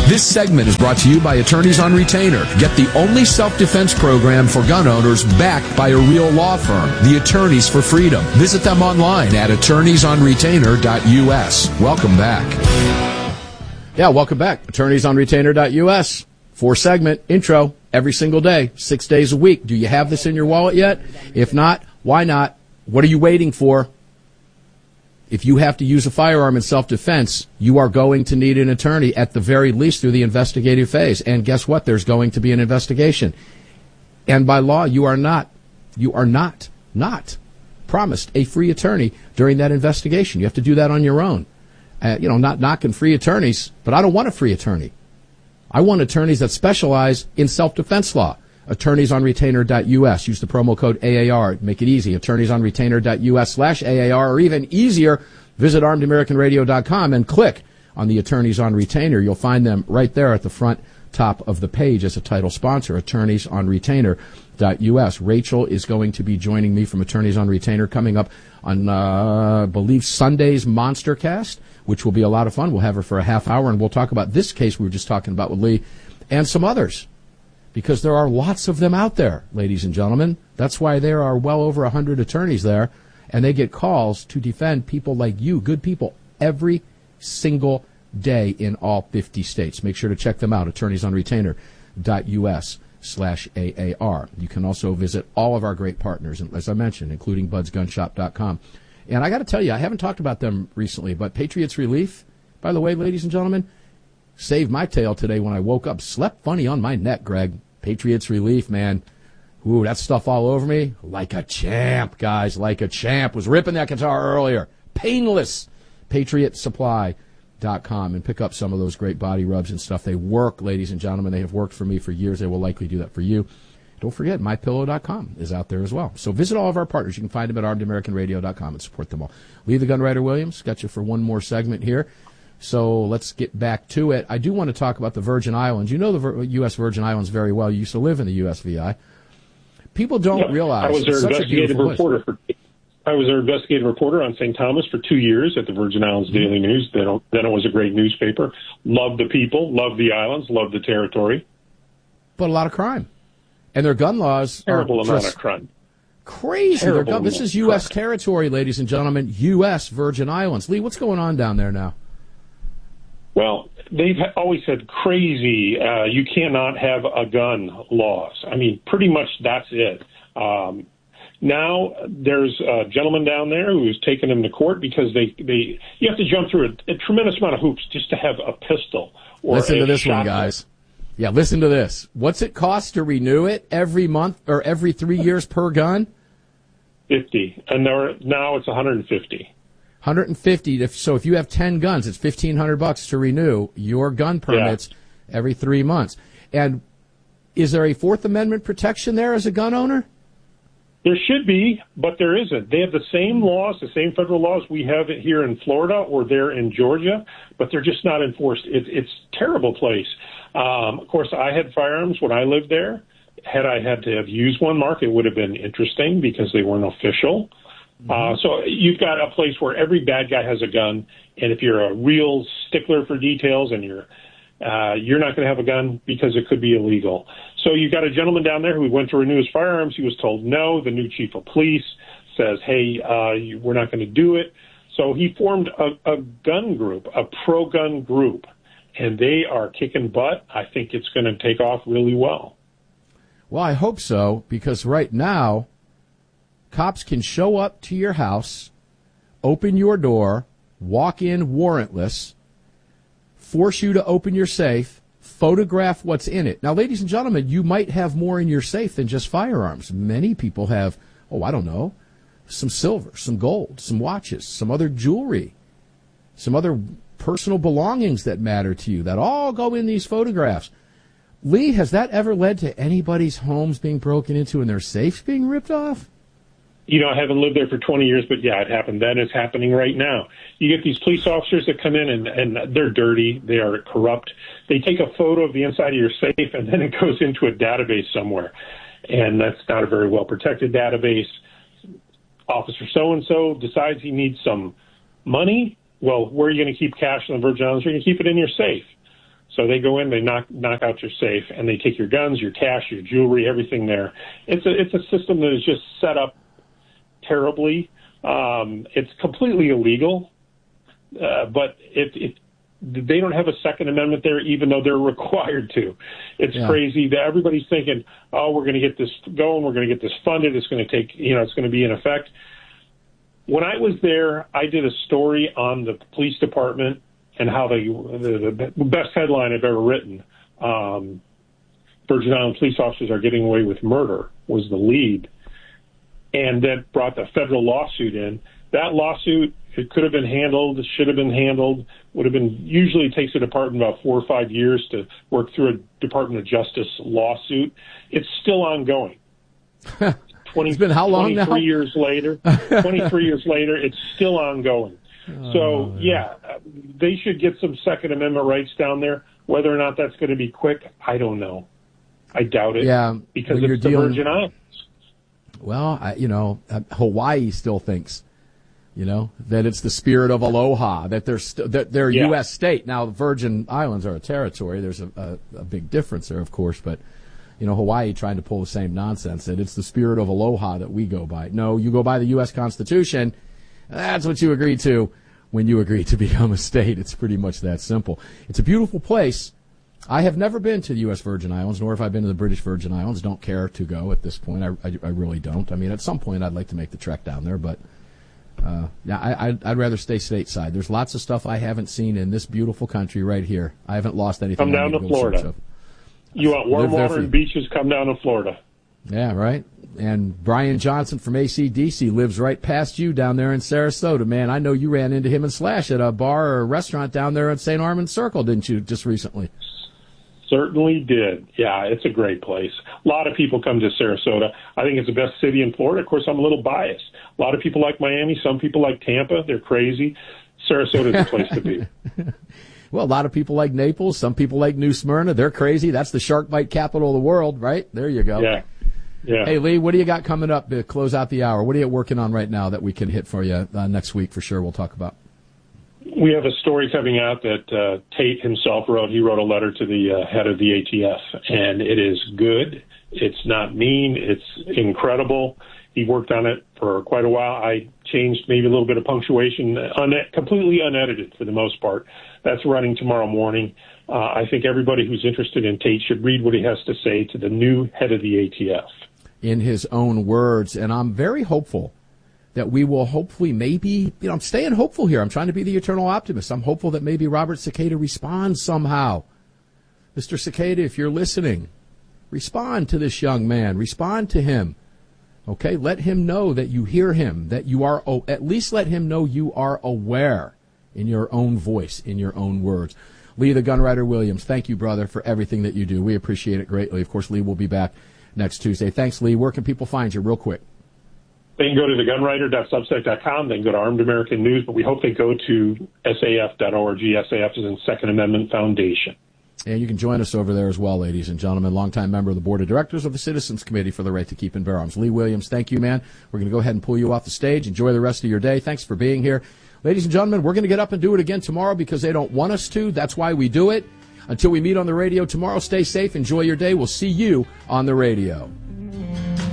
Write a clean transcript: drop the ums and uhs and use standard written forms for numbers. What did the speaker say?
This segment is brought to you by Attorneys on Retainer. Get the only self-defense program for gun owners backed by a real law firm, the Attorneys for Freedom. Visit them online at attorneysonretainer.us. Welcome back. Yeah, welcome back. Attorneysonretainer.us. 4-segment intro every single day, 6 days a week. Do you have this in your wallet yet? If not, why not? What are you waiting for? If you have to use a firearm in self-defense, you are going to need an attorney at the very least through the investigative phase. And guess what? There's going to be an investigation. And by law, you are not promised a free attorney during that investigation. You have to do that on your own. Not knocking free attorneys, but I don't want a free attorney. I want attorneys that specialize in self-defense law. Attorneysonretainer.us. Use the promo code AAR. Make it easy. Attorneysonretainer.us/AAR, or even easier, visit armedamericanradio.com and click on the Attorneys on Retainer. You'll find them right there at the front top of the page as a title sponsor, Attorneysonretainer.us. Rachel is going to be joining me from Attorneys on Retainer coming up on, I believe, Sunday's Monstercast, which will be a lot of fun. We'll have her for a half hour, and we'll talk about this case we were just talking about with Lee and some others, because there are lots of them out there, ladies and gentlemen. That's why there are well over 100 attorneys there, and they get calls to defend people like you, good people, every single day in all 50 states. Make sure to check them out, attorneysonretainer.us/AAR. You can also visit all of our great partners, as I mentioned, including budsgunshop.com. And I got to tell you, I haven't talked about them recently, but Patriots Relief, by the way, ladies and gentlemen, saved my tail today when I woke up. Slept funny on my neck, Greg. Patriots Relief, man. Ooh, that stuff all over me. Like a champ, guys, like a champ. Was ripping that guitar earlier. Painless. PatriotSupply.com, and pick up some of those great body rubs and stuff. They work, ladies and gentlemen. They have worked for me for years. They will likely do that for you. Don't forget, MyPillow.com is out there as well. So visit all of our partners. You can find them at ArmedAmericanRadio.com and support them all. Lee the Gunwriter Williams, got you for one more segment here. So let's get back to it. I do want to talk about the Virgin Islands. You know the U.S. Virgin Islands very well. You used to live in the USVI. People don't realize. I was their investigative reporter. I was their investigative reporter on St. Thomas for 2 years at the Virgin Islands Daily News. Then it was a great newspaper. Loved the people, loved the islands, loved the territory. But a lot of crime. And their gun laws terrible are amount of crime. Crazy. This is U.S. territory, ladies and gentlemen. U.S. Virgin Islands. Lee, what's going on down there now? Well, they've always said crazy, you cannot have a gun laws. I mean, pretty much that's it. Now there's a gentleman down there who's taken him to court because you have to jump through a tremendous amount of hoops just to have a pistol. Or listen to this one, guys. Yeah, listen to this. What's it cost to renew it every month or every 3 years per gun? 50, and now it's 150. 150. So if you have 10 guns, it's $1,500 to renew your gun permits every 3 months. And is there a Fourth Amendment protection there as a gun owner? There should be, but there isn't. They have the same laws, the same federal laws we have here in Florida or there in Georgia, but they're just not enforced. It's a terrible place. Of course, I had firearms when I lived there. Had I had to have used one, Mark, it would have been interesting because they weren't official. So you've got a place where every bad guy has a gun, and if you're a real stickler for details and you're not going to have a gun because it could be illegal. So you've got a gentleman down there who went to renew his firearms. He was told no. The new chief of police says, hey, we're not going to do it. So he formed a gun group, a pro-gun group, and they are kicking butt. I think it's going to take off really well. Well, I hope so, because right now, cops can show up to your house, open your door, walk in warrantless, force you to open your safe, photograph what's in it. Now, ladies and gentlemen, you might have more in your safe than just firearms. Many people have, some silver, some gold, some watches, some other jewelry, some other personal belongings that matter to you that all go in these photographs. Lee, has that ever led to anybody's homes being broken into and their safes being ripped off? I haven't lived there for 20 years, but yeah, it happened then. It's happening right now. You get these police officers that come in and they're dirty. They are corrupt. They take a photo of the inside of your safe and then it goes into a database somewhere. And that's not a very well protected database. Officer so-and-so decides he needs some money. Well, where are you going to keep cash in the Virgin Islands? You're going to keep it in your safe. So they go in, they knock out your safe, and they take your guns, your cash, your jewelry, everything there. It's a system that is just set up terribly. It's completely illegal, but they don't have a Second Amendment there, even though they're required to. It's crazy that everybody's thinking, oh, we're going to get this going, we're going to get this funded, it's going to take, it's going to be in effect. When I was there, I did a story on the police department and how the best headline I've ever written, Virgin Island police officers are getting away with murder, was the lead. And that brought the federal lawsuit in. That lawsuit, it could have been handled, it should have been handled, usually it takes a department about 4 or 5 years to work through a Department of Justice lawsuit. It's still ongoing. It's been how long now? 23 years later, it's still ongoing. So, they should get some Second Amendment rights down there. Whether or not that's going to be quick, I don't know. I doubt it. Yeah, because it's the Virgin Islands. Well, Hawaii still thinks, that it's the spirit of aloha, that they're a U.S. state. Now, the Virgin Islands are a territory. There's a big difference there, of course, but Hawaii trying to pull the same nonsense, that it's the spirit of aloha that we go by. No, you go by the U.S. Constitution. That's what you agreed to when you agreed to become a state. It's pretty much that simple. It's a beautiful place. I have never been to the U.S. Virgin Islands, nor have I been to the British Virgin Islands. Don't care to go at this point. I really don't. I mean, at some point I'd like to make the trek down there, but I'd rather stay stateside. There's lots of stuff I haven't seen in this beautiful country right here. I haven't lost anything. Come down to Florida. You want warm water and beaches, come down to Florida. Yeah, right. And Brian Johnson from AC/DC lives right past you down there in Sarasota. Man, I know you ran into him and Slash at a bar or a restaurant down there at St. Armand's Circle, didn't you, just recently? Certainly did. Yeah, it's a great place. A lot of people come to Sarasota. I think it's the best city in Florida. Of course, I'm a little biased. A lot of people like Miami. Some people like Tampa. They're crazy. Sarasota's the place to be. Well, a lot of people like Naples. Some people like New Smyrna. They're crazy. That's the shark bite capital of the world, right? There you go. Yeah. Hey, Lee, what do you got coming up to close out the hour? What are you working on right now that we can hit for you next week for sure we'll talk about? We have a story coming out that Tate himself wrote. He wrote a letter to the head of the ATF, and it is good. It's not mean. It's incredible. He worked on it for quite a while. I changed maybe a little bit of punctuation, completely unedited for the most part. That's running tomorrow morning. I think everybody who's interested in Tate should read what he has to say to the new head of the ATF. In his own words, and I'm very hopeful that we will hopefully maybe, I'm staying hopeful here. I'm trying to be the eternal optimist. I'm hopeful that maybe Robert Cicada responds somehow. Mr. Cicada, if you're listening, respond to this young man. Respond to him. Okay? Let him know that you hear him, that you are, at least let him know you are aware in your own voice, in your own words. Lee the Gunwriter Williams, thank you, brother, for everything that you do. We appreciate it greatly. Of course, Lee will be back next Tuesday. Thanks, Lee. Where can people find you real quick? They can go to thegunwriter.substack.com. They can go to Armed American News, but we hope they go to SAF.org. SAF is in Second Amendment Foundation. And you can join us over there as well, ladies and gentlemen. Longtime member of the Board of Directors of the Citizens Committee for the Right to Keep and Bear Arms. Lee Williams, thank you, man. We're going to go ahead and pull you off the stage. Enjoy the rest of your day. Thanks for being here. Ladies and gentlemen, we're going to get up and do it again tomorrow because they don't want us to. That's why we do it. Until we meet on the radio tomorrow, stay safe. Enjoy your day. We'll see you on the radio.